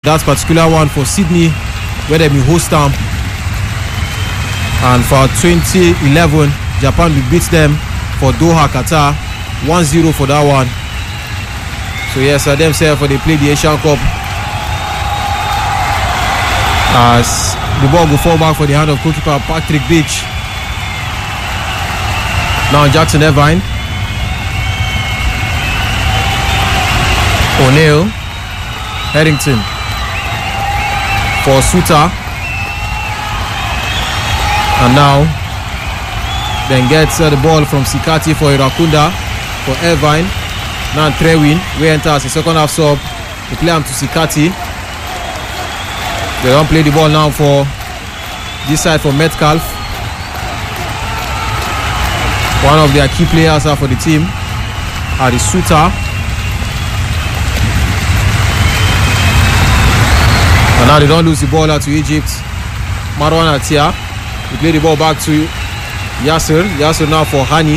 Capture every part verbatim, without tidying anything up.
that particular one for Sydney, where they will host them. And for twenty eleven, Japan will beat them for Doha, Qatar, one zero for that one. So yes, uh, themselves, they play the Asian Cup. As the ball will fall back for the hand of goalkeeper Patrick Beach. Now Jackson Irvine. O'Neill. Harrington. For Suter. And now then gets uh, the ball from Sikati for Irakunda. For Irvine. Now Trewin. We enter as a second half sub. We play him to Sikati. They don't play the ball now for this side for Metcalf. One of their key players are for the team are the Suter. And now they don't lose the ball out to Egypt. Marwan Atia. They play the ball back to Yasser. Yasser now for Hani.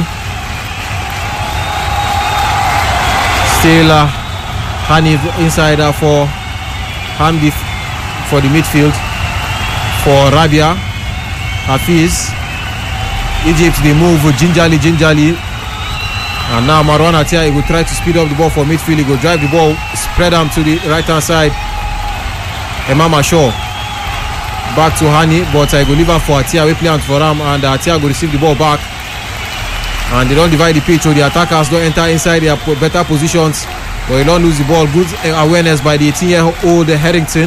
Still uh, Hani insider for Hamdi for the midfield. For Rabia. Hafiz. Egypt, they move gingerly, gingerly. And now Marwan Atia, he will try to speed up the ball for midfield. He will drive the ball, spread them to the right-hand side. Imam Shaw. Back to Hani, but I will leave him for Atia. We play on for him, and Atia will receive the ball back. And they don't divide the pitch, so the attackers don't enter inside their better positions. But they don't lose the ball. Good awareness by the eighteen-year-old Harrington.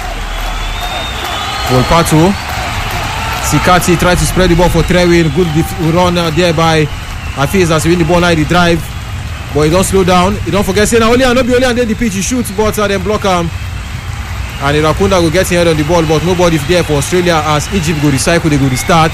Volpato. Sikati tried to spread the ball for Trewin. Good run uh, there by Hafiz as he win the ball now the drive. But he don't slow down. He don't forget saying only and not be only and then the pitch he shoots, but uh, then block him. And Irakunda will get his head on the ball, but nobody there for Australia as Egypt go recycle, they go restart.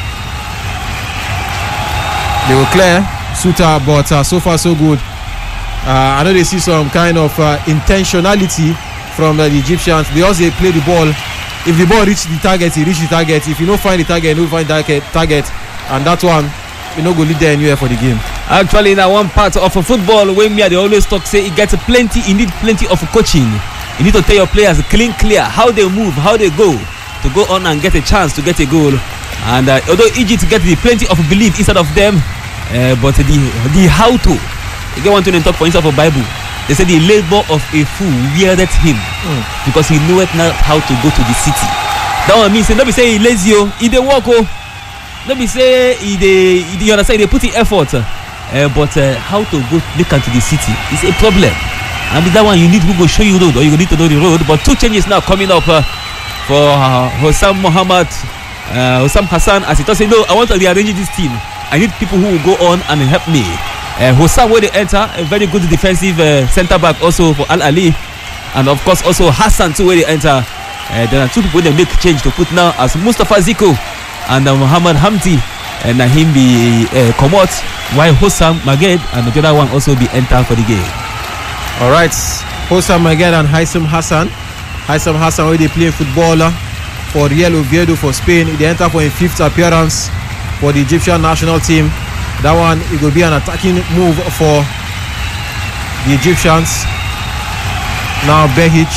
They will clear Suter, but uh, so far so good. Uh, I know they see some kind of uh, intentionality from uh, the Egyptians. They also play the ball. If the ball reach the target, he reach the target. If you don't find the target, you don't find the target. And that one, you know, go lead there anywhere for the game. Actually, in that one part of a football, when me they always talk, say it gets plenty, you need plenty of coaching. You need to tell your players clean, clear, how they move, how they go, to go on and get a chance to get a goal. And uh, although Egypt get the plenty of belief inside of them, uh, but the the how to, you get one to talk for inside of the Bible. They say the labor of a fool wearied him mm. because he knoweth not how to go to the city. That one means don't be say he lazy, oh, he dey walk, oh. Don't be say he dey, you understand, they put in effort, uh, but uh, how to go make to the city is a problem. And with that one, you need who go show you road, or you need to know the road. But two changes now coming up uh, for uh, Hossam Mohammed, uh, Hossam Hassan, as he does say, no, I want to rearrange this team. I need people who will go on and help me. Uh, Hossam, where they enter, a very good defensive uh, centre back also for Al Ali, and of course also Hassan too, where they enter. Uh, there are two people they make change to put now as Mustafa Ziko and uh, Muhammad Hamdi and Nahim be uh, Komot, while Hossam Maged and the other one also be enter for the game. All right, Hossam Maged and Haitham Hassan. Haitham Hassan where they play footballer for Real Oviedo for Spain. They enter for a fifth appearance for the Egyptian national team. That one, it will be an attacking move for the Egyptians. Now Behic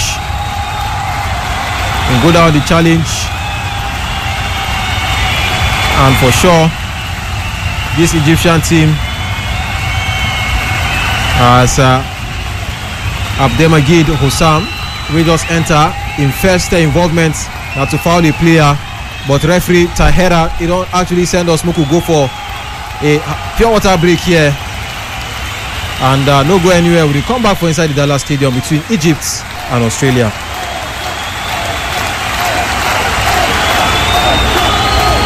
will go down the challenge. And for sure, this Egyptian team has uh, Abdelmajid Hossam will just enter in first involvement now to foul a player. But referee Tahera, he don't actually send us Moku go for a pure water break here and uh, no go anywhere. We will come back for inside the Dallas Stadium between Egypt and Australia.